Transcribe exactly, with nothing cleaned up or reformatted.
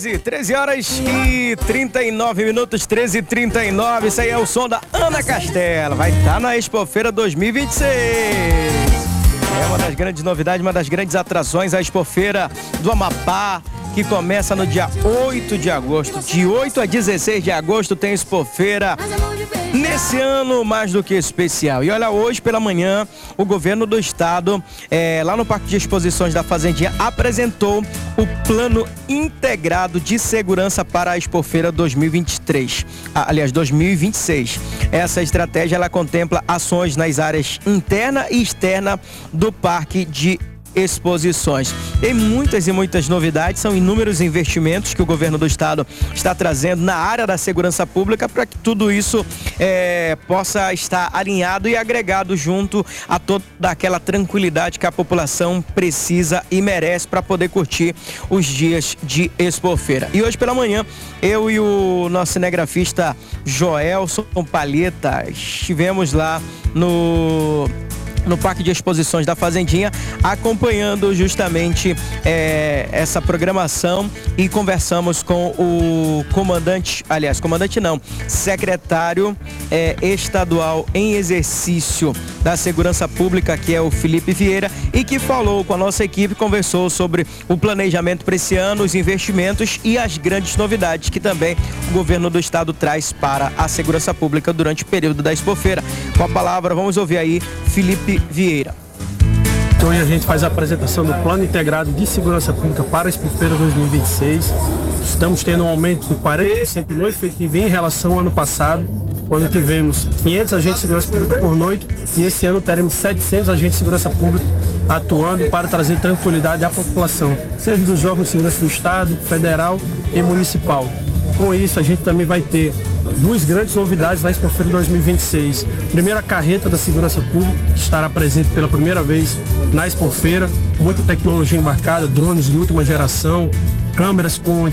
treze, treze horas e trinta e nove minutos, treze e trinta e nove. Isso aí é o som da Ana Castela. Vai estar na Expofeira dois mil e vinte e seis. É uma das grandes novidades, uma das grandes atrações, a Expofeira do Amapá, que começa no dia oito de agosto. De oito a dezesseis de agosto tem Expofeira. Nesse ano, mais do que especial. E olha, hoje pela manhã, o governo do estado, é, lá no Parque de Exposições da Fazendinha, apresentou o Plano Integrado de Segurança para a Expofeira dois mil e vinte e três. Ah, aliás, dois mil e vinte e seis. Essa estratégia, ela contempla ações nas áreas interna e externa do Parque de Exposições. Tem muitas e muitas novidades, são inúmeros investimentos que o governo do estado está trazendo na área da segurança pública para que tudo isso é, possa estar alinhado e agregado junto a toda aquela tranquilidade que a população precisa e merece para poder curtir os dias de Expofeira. E hoje pela manhã, eu e o nosso cinegrafista Joelson Palheta estivemos lá no... no Parque de Exposições da Fazendinha, acompanhando justamente é, essa programação, e conversamos com o comandante, aliás, comandante não, secretário é, estadual em exercício da Segurança Pública, que é o Felipe Vieira, e que falou com a nossa equipe, conversou sobre o planejamento para esse ano, os investimentos e as grandes novidades que também o governo do estado traz para a segurança pública durante o período da Expofeira. Com a palavra, vamos ouvir aí Felipe Vieira. Então, hoje a gente faz a apresentação do Plano Integrado de Segurança Pública para a Expofeira dois mil e vinte e seis. Estamos tendo um aumento de quarenta por cento no efetivo em relação ao ano passado, quando tivemos quinhentos agentes de segurança pública por noite, e esse ano teremos setecentos agentes de segurança pública atuando para trazer tranquilidade à população, seja dos órgãos de segurança do Estado, federal e municipal. Com isso, a gente também vai ter duas grandes novidades na Expofeira dois mil e vinte e seis. Primeiro, a carreta da segurança pública, que estará presente pela primeira vez na Expofeira. Muita tecnologia embarcada, drones de última geração, câmeras com